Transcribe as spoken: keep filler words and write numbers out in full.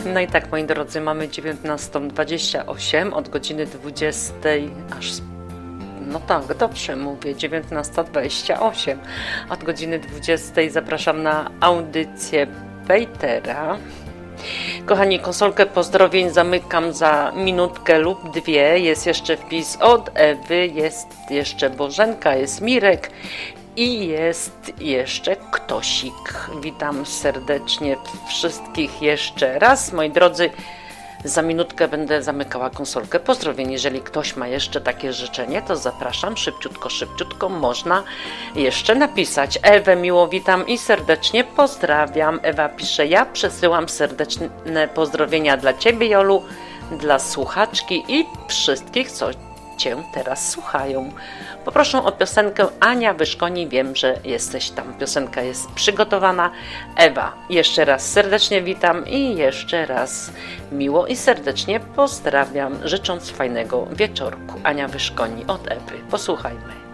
No i tak, moi drodzy, mamy dziewiętnasta dwadzieścia osiem, od godziny dwudziestej aż... No tak, dobrze mówię, dziewiętnasta dwadzieścia osiem. Od godziny dwudziestej zapraszam na audycję Petera. Kochani, konsolkę pozdrowień zamykam za minutkę lub dwie. Jest jeszcze wpis od Ewy, jest jeszcze Bożenka, jest Mirek i jest jeszcze Ktosik. Witam serdecznie wszystkich jeszcze raz. Moi drodzy, za minutkę będę zamykała konsolkę pozdrowień. Jeżeli ktoś ma jeszcze takie życzenie, to zapraszam szybciutko, szybciutko. Można jeszcze napisać. Ewę miło witam i serdecznie pozdrawiam. Ewa pisze, ja przesyłam serdeczne pozdrowienia dla Ciebie, Jolu, dla słuchaczki i wszystkich, co Cię teraz słuchają. Poproszę o piosenkę Ania Wyszkoni, wiem, że jesteś tam. Piosenka jest przygotowana. Ewa, jeszcze raz serdecznie witam i jeszcze raz miło i serdecznie pozdrawiam, życząc fajnego wieczorku. Ania Wyszkoni od Ewy. Posłuchajmy.